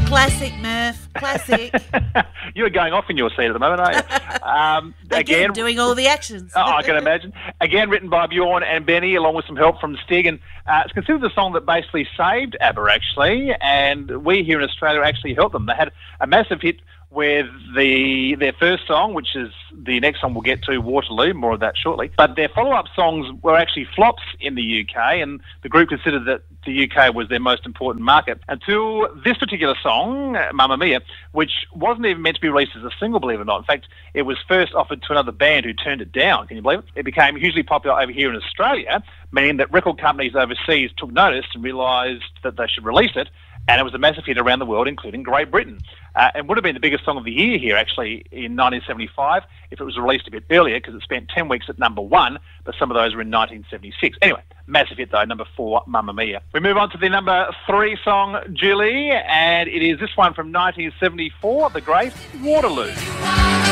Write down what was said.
Classic, Murph. Classic. You're going off in your seat at the moment, aren't you? Again, doing all the actions. Oh, I can imagine. Again, written by Bjorn and Benny, along with some help from Stig. And it's considered the song that basically saved ABBA, actually. And we here in Australia actually helped them. They had a massive hit with their first song, which is the next song we'll get to, Waterloo, more of that shortly. But their follow-up songs were actually flops in the UK, and the group considered that the UK was their most important market until this particular song, Mamma Mia, which wasn't even meant to be released as a single, believe it or not. In fact, it was first offered to another band who turned it down. Can you believe it? It became hugely popular over here in Australia, meaning that record companies overseas took notice and realised that they should release it. And it was a massive hit around the world, including Great Britain. And would have been the biggest song of the year here, actually, in 1975, if it was released a bit earlier, because it spent 10 weeks at #1, but some of those were in 1976. Anyway, massive hit, though, #4, Mamma Mia. We move on to the #3 song, Julie, and it is this one from 1974, the great Waterloo.